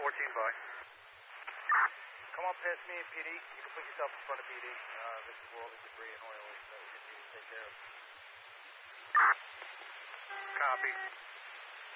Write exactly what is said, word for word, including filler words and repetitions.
fourteen, bye. Come on past me and P D. You can put yourself in front of P D. Uh, this is all the debris and oil that we just need to take care of. Copy.